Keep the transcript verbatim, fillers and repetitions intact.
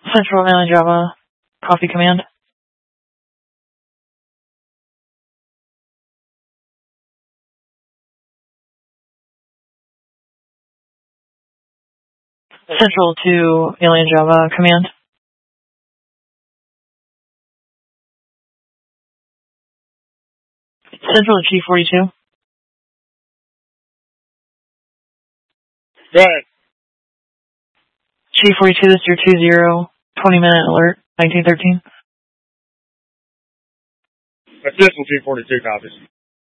Central Alien Java, copy command. Central to Alien Java, command. Central to Chief forty-two. Go ahead. Chief forty-two, this is your two zero, twenty minute alert, nineteen thirteen. Assistant Chief forty-two copies.